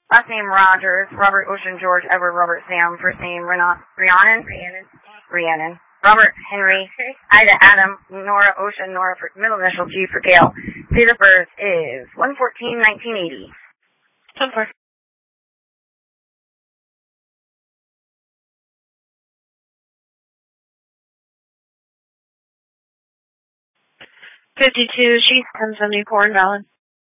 Last name Rogers, Robert Ocean George Edward Robert Sam, first name Rhiannon. Robert Henry, Ida Adam, Nora Ocean, Nora for middle initial G for Gail. Date of birth is 1/14/1980. 10-4. 52, she's 1074 invalid.